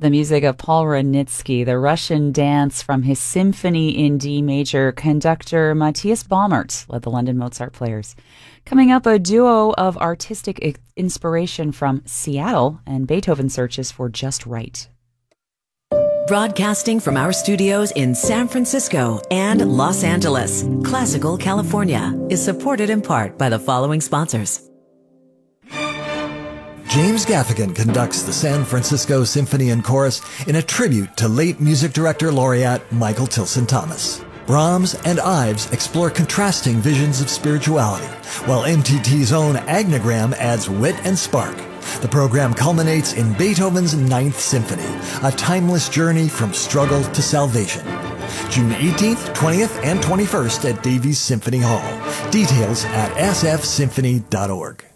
The music of Paul Wranitzky, the Russian dance from his Symphony in D major. Conductor Matthias Baumert led the London Mozart Players. Coming up, a duo of artistic inspiration from Seattle, and Beethoven searches for just right. Broadcasting from our studios in San Francisco and Los Angeles, Classical California is supported in part by the following sponsors. James Gaffigan conducts the San Francisco Symphony and Chorus in a tribute to late music director laureate Michael Tilson Thomas. Brahms and Ives explore contrasting visions of spirituality, while MTT's own Agnogram adds wit and spark. The program culminates in Beethoven's Ninth Symphony, a timeless journey from struggle to salvation. June 18th, 20th, and 21st at Davies Symphony Hall. Details at sfsymphony.org.